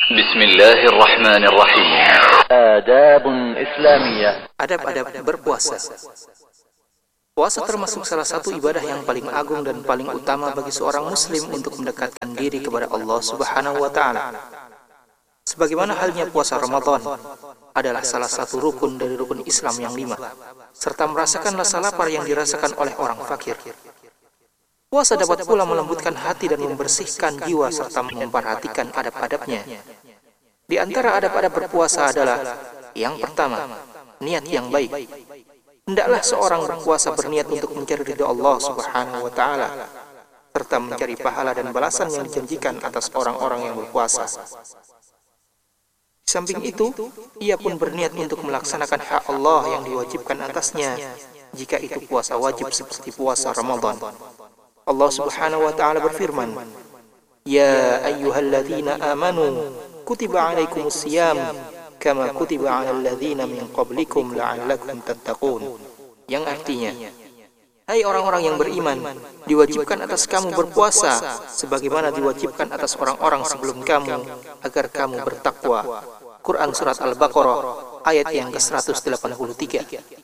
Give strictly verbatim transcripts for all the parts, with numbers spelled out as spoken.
Bismillahirrahmanirrahim. Adabun Islamiyah. Adab-adab berpuasa. Puasa termasuk salah satu ibadah yang paling agung dan paling utama bagi seorang muslim untuk mendekatkan diri kepada Allah Subhanahu wa taala. Sebagaimana halnya puasa Ramadan adalah salah satu rukun dari rukun Islam yang lima, serta merasakan rasa lapar yang dirasakan oleh orang fakir. Puasa dapat pula melembutkan hati dan membersihkan jiwa serta memperhatikan adab-adabnya. Di antara adab-adab berpuasa adalah yang pertama, niat yang baik. Hendaklah seorang berpuasa berniat untuk mencari ridha Allah Subhanahu wa taala serta mencari pahala dan balasan yang dijanjikan atas orang-orang yang berpuasa. Di samping itu, ia pun berniat untuk melaksanakan hak Allah yang diwajibkan atasnya jika itu puasa wajib seperti puasa Ramadan. Allah Subhanahu wa taala berfirman, "Ya ayyuhalladzina amanu kutiba alaikumus siyam kama kutiba alal ladzina min qablikum la'allakum tattaqun." Yang artinya, hai orang-orang yang beriman, diwajibkan atas kamu berpuasa sebagaimana diwajibkan atas orang-orang sebelum kamu agar kamu bertakwa. Quran surat Al-Baqarah ayat yang ke seratus delapan puluh tiga.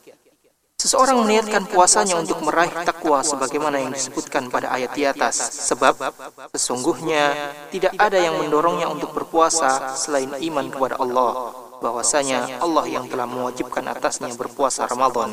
Seseorang meniatkan puasanya untuk meraih takwa sebagaimana yang disebutkan pada ayat di atas, sebab sesungguhnya tidak ada yang mendorongnya untuk berpuasa selain iman kepada Allah, bahwasanya Allah yang telah mewajibkan atasnya berpuasa Ramadan.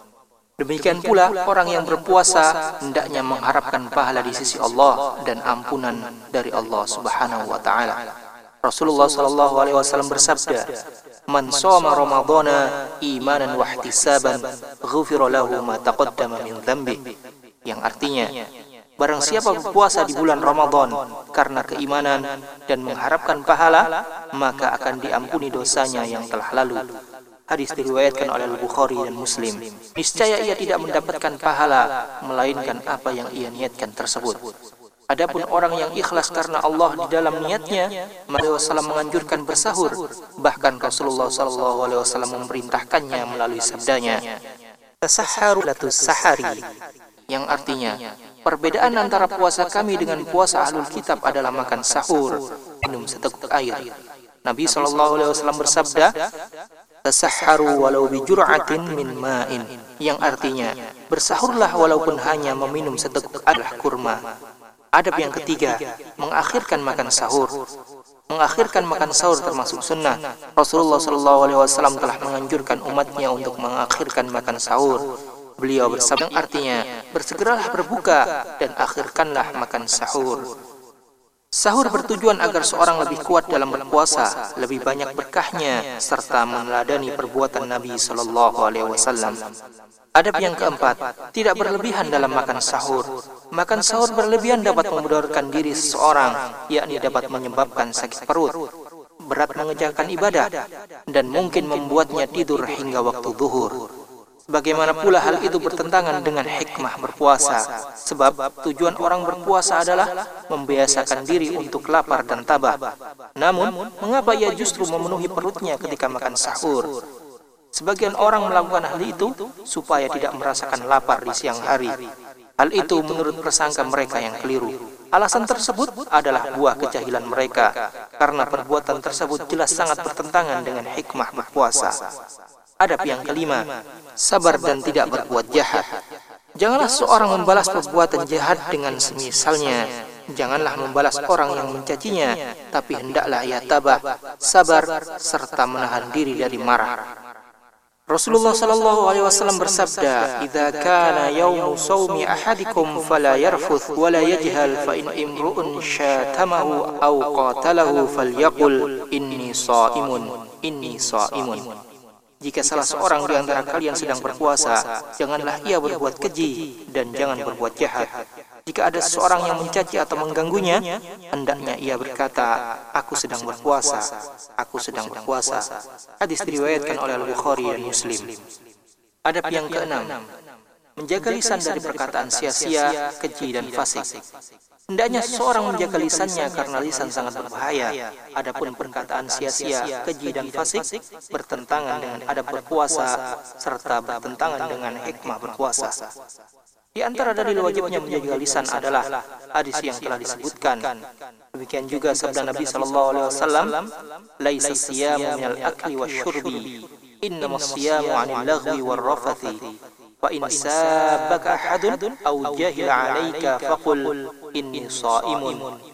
Demikian pula orang yang berpuasa hendaknya mengharapkan pahala di sisi Allah dan ampunan dari Allah Subhanahu wa taala. Rasulullah sallallahu alaihi wasallam bersabda, "Man shoma Ramadhana imanan wa ihtisaban, ghufira lahu ma taqaddama min dhanbi." Yang artinya, barang siapa berpuasa di bulan Ramadan karena keimanan dan mengharapkan pahala, maka akan diampuni dosanya yang telah lalu. Hadis diriwayatkan oleh Al-Bukhari dan Muslim. Niscaya ia tidak mendapatkan pahala melainkan apa yang ia niatkan tersebut. Adapun orang yang ikhlas karena Allah di dalam niatnya, maka Rasulullah menganjurkan bersahur. Bahkan Rasulullah sallallahu alaihi wasallam memerintahkannya melalui sabdanya, "Tasahharu latus sahari." Yang artinya, perbedaan antara puasa kami dengan puasa ahlul kitab adalah makan sahur, minum seteguk air. Nabi sallallahu alaihi wasallam bersabda, "Tasahharu walau bi jur'atin min ma'in." Yang artinya, bersahurlah walaupun hanya meminum seteguk air kurma. Adab yang ketiga, mengakhirkan makan sahur. Mengakhirkan makan sahur termasuk sunnah. Rasulullah sallallahu alaihi wasallam telah menganjurkan umatnya untuk mengakhirkan makan sahur. Beliau bersabda, yang artinya, bersegeralah berbuka dan akhirkanlah makan sahur. Sahur bertujuan agar seorang lebih kuat dalam berpuasa, lebih banyak berkahnya, serta meneladani perbuatan Nabi sallallahu alaihi wasallam. Adab yang keempat, tidak berlebihan dalam makan sahur. Makan sahur berlebihan dapat memudaratkan diri seseorang, yakni dapat menyebabkan sakit perut, berat mengerjakan ibadah, dan mungkin membuatnya tidur hingga waktu zuhur. Bagaimana pula hal itu bertentangan dengan hikmah berpuasa, sebab tujuan orang berpuasa adalah membiasakan diri untuk lapar dan tabah. Namun, mengapa ia justru memenuhi perutnya ketika makan sahur? Sebagian orang melakukan hal itu supaya tidak merasakan lapar di siang hari. Hal itu menurut prasangka mereka yang keliru. Alasan tersebut adalah buah kejahilan mereka, karena perbuatan tersebut jelas sangat bertentangan dengan hikmah berpuasa. Adab yang kelima, sabar dan tidak berbuat jahat. Janganlah seorang membalas perbuatan jahat dengan semisalnya. Janganlah membalas orang yang mencacinya, tapi hendaklah ia tabah, sabar, serta menahan diri dari marah. Rasulullah sallallahu alaihi wasallam bersabda, "Idza kana yaumu shaumi ahadikum fala yarfuth wa la yajhal fa in imru'un syatamahu aw qatalahu falyaqul inni shaimun, inni shaimun." Jika salah seorang di antara kalian sedang berpuasa, janganlah ia berbuat keji dan jangan berbuat jahat. Jika ada seseorang yang mencaci atau mengganggunya, hendaknya ia berkata, "Aku sedang berpuasa, aku sedang berpuasa." Hadis diriwayatkan oleh Al-Bukhari dan Muslim. Adab yang keenam, menjaga lisan dari perkataan sia-sia, keji, dan fasik. Hendaknya seseorang menjaga lisannya karena lisan sangat berbahaya. Adapun perkataan sia-sia, keji, dan fasik bertentangan dengan adab berpuasa serta bertentangan dengan hikmah berpuasa. Di antara dalil wajibnya menjaga lisan adalah hadis yang telah disebutkan. Demikian juga sabda Nabi sallallahu alaihi wasallam, "Laisa siyamu minal akli wasyurbi, innamas siyamu 'anil laghwi warrafathi. Fa in sabbaka ahadun aw jahila 'alaika faqul inni sha'imun."